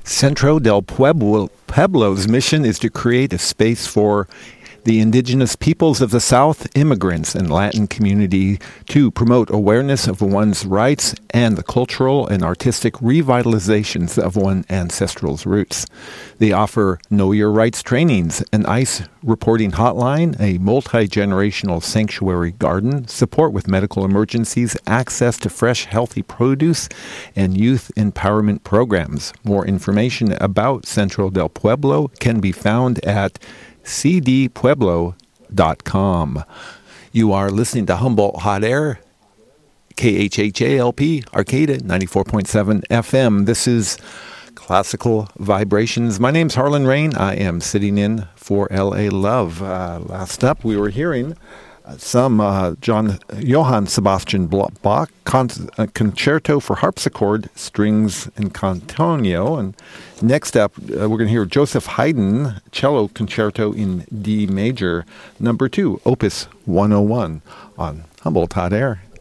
Centro del Pueblo's mission is to create a space for the indigenous peoples of the South, immigrants, and Latin community to promote awareness of one's rights and the cultural and artistic revitalizations of one's ancestral roots. They offer Know Your Rights trainings, an ICE reporting hotline, a multi-generational sanctuary garden, support with medical emergencies, access to fresh, healthy produce, and youth empowerment programs. More information about Centro del Pueblo can be found at cdpueblo.com. You are listening to Humboldt Hot Air, KHHALP, Arcata, 94.7 FM. This is Classical Vibrations. My name's Harlan Rain. I am sitting in for L.A. Love. Last up, we were hearing some Johann Sebastian Bach concerto for harpsichord, strings, and cantonio. And next up, we're going to hear Joseph Haydn cello concerto in D major, number 2, Opus 101 on Humboldt Hot Air.